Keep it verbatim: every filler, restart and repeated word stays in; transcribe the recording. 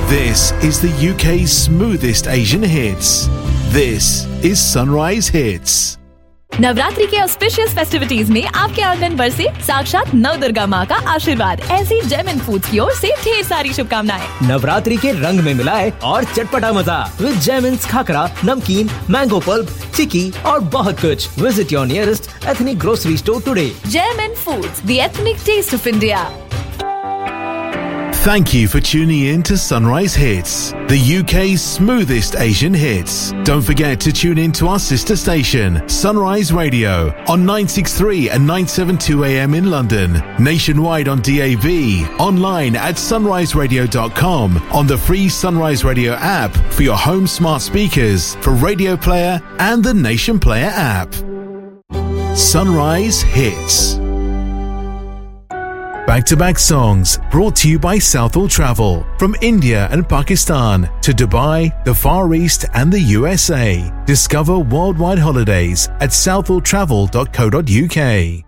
This is the U K's smoothest Asian hits. This is Sunrise Hits. Navratri के auspicious festivities में आपके आंगन पर से साक्षात नव दुर्गा माँ का आशीर्वाद। ऐसी जेमिन फूड्स की ओर से ढेर सारी शुभकामनाएं। नवरात्रि के रंग में मिलाए और चटपटा मजा विद जेमिन्स खाकरा, नमकीन, मैंगो पल्प, चिक्की और बहुत कुछ। Visit your nearest ethnic grocery store today. जेमिन foods, the ethnic test of India. Thank you for tuning in to Sunrise Hits, the U K's smoothest Asian hits. Don't forget to tune in to our sister station, Sunrise Radio, on nine sixty-three and nine seventy-two A M in London, nationwide on D A B, online at sunrise radio dot com, on the free Sunrise Radio app for your home smart speakers, for Radio Player and the Nation Player app. Sunrise Hits. Back-to-back songs brought to you by Southall Travel. From India and Pakistan to Dubai, the Far East and the U S A. Discover worldwide holidays at southall travel dot co dot U K.